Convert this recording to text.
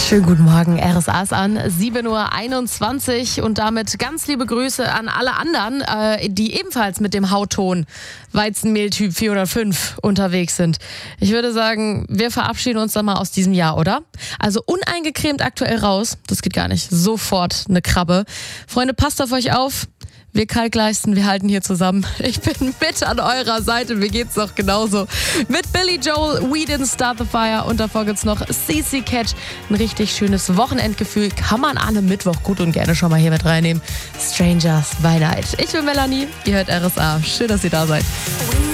Schönen guten Morgen, RSA ist an 7.21 Uhr und damit ganz liebe Grüße an alle anderen, die ebenfalls mit dem Hautton Weizenmehltyp 405 unterwegs sind. Ich würde sagen, wir verabschieden uns dann mal aus diesem Jahr, oder? Also uneingecremt aktuell raus, das geht gar nicht, sofort eine Krabbe. Freunde, passt auf euch auf. Wir Kalkleisten, wir halten hier zusammen. Ich bin mit an eurer Seite, mir geht's doch genauso. Mit Billy Joel, We Didn't Start the Fire und davor gibt's noch CC Catch. Ein richtig schönes Wochenendgefühl kann man an einem Mittwoch gut und gerne schon mal hier mit reinnehmen. Strangers by Night. Ich bin Melanie, ihr hört RSA. Schön, dass ihr da seid.